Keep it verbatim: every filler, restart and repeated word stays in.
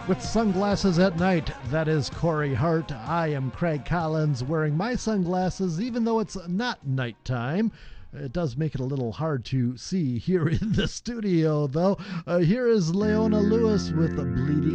With sunglasses at night, that is Corey Hart. I am Craig Collins, wearing my sunglasses even though it's not nighttime. It does make it a little hard to see here in the studio, though. Uh, here is Leona Lewis with Bleeding